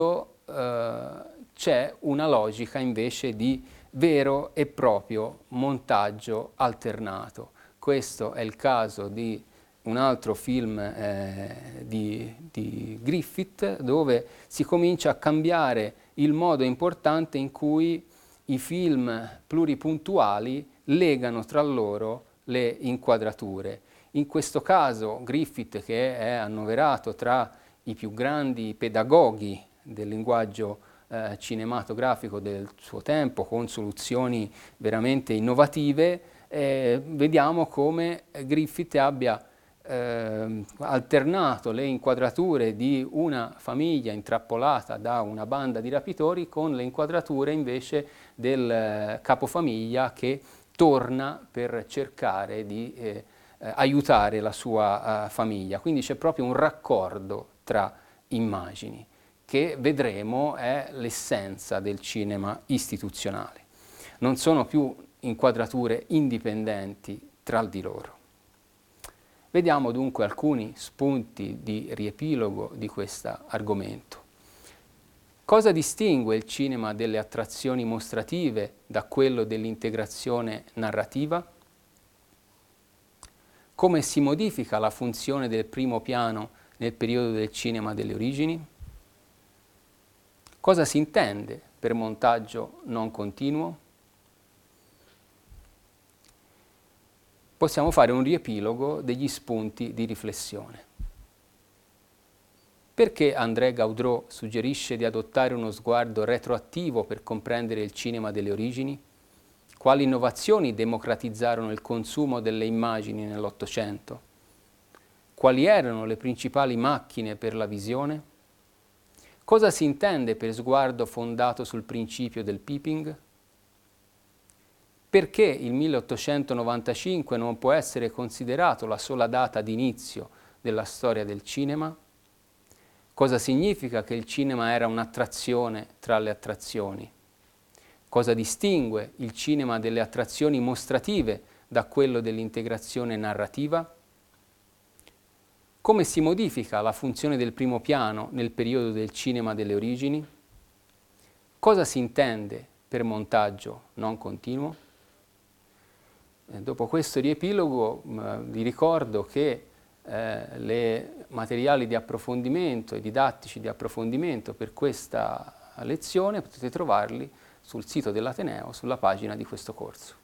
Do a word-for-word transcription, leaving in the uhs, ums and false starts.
eh, c'è una logica invece di vero e proprio montaggio alternato. Questo è il caso di un altro film eh, di, di Griffith, dove si comincia a cambiare il modo importante in cui i film pluripuntuali legano tra loro le inquadrature. In questo caso Griffith, che è annoverato tra i più grandi pedagoghi del linguaggio eh, cinematografico del suo tempo, con soluzioni veramente innovative, eh, vediamo come Griffith abbia eh, alternato le inquadrature di una famiglia intrappolata da una banda di rapitori con le inquadrature invece del eh, capofamiglia che torna per cercare di eh, eh, aiutare la sua uh, famiglia. Quindi c'è proprio un raccordo tra immagini che vedremo è l'essenza del cinema istituzionale. Non sono più inquadrature indipendenti tra di loro. Vediamo dunque alcuni spunti di riepilogo di questo argomento. Cosa distingue il cinema delle attrazioni mostrative da quello dell'integrazione narrativa? Come si modifica la funzione del primo piano nel periodo del cinema delle origini? Cosa si intende per montaggio non continuo? Possiamo fare un riepilogo degli spunti di riflessione. Perché André Gaudreau suggerisce di adottare uno sguardo retroattivo per comprendere il cinema delle origini? Quali innovazioni democratizzarono il consumo delle immagini nell'Ottocento? Quali erano le principali macchine per la visione? Cosa si intende per sguardo fondato sul principio del peeping? Perché il milleottocentonovantacinque non può essere considerato la sola data di inizio della storia del cinema? Cosa significa che il cinema era un'attrazione tra le attrazioni? Cosa distingue il cinema delle attrazioni mostrative da quello dell'integrazione narrativa? Come si modifica la funzione del primo piano nel periodo del cinema delle origini? Cosa si intende per montaggio non continuo? Eh, dopo questo riepilogo eh, vi ricordo che eh, le materiali di approfondimento e didattici di approfondimento per questa lezione potete trovarli sul sito dell'Ateneo, sulla pagina di questo corso.